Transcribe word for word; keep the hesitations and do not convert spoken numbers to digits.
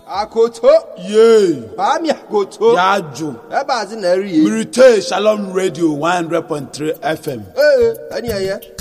Akoto. Yay. Bami akoto. Yajo. Eba zi na ri. Mirite Shalom Radio one hundred point three F M. Eh, ani aye.